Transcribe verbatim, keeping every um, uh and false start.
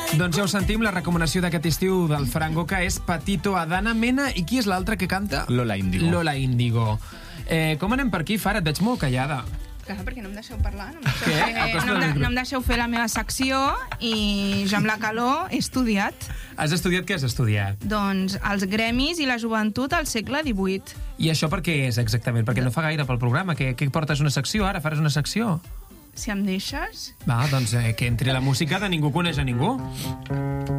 Doncs ja ho sentim, la recomanació d'aquest estiu del Frank Oca és Patito Adana Mena. I qui és l'altra que canta? Lola Índigo. Lola Índigo. Eh, com anem per aquí, Fara? Et veig molt callada. Clar, perquè no em deixeu parlar, no em deixeu, Què? fer, no, em de, no em deixeu fer la meva secció i jo amb la calor he estudiat. Has estudiat què has estudiat? Doncs els gremis i la joventut al segle divuit. I això per què és exactament? Perquè no fa gaire pel programa. Què, què portes una secció ara? Faràs una secció? Si em deixes... Va, doncs eh, que entri la música de Ningú coneix a ningú.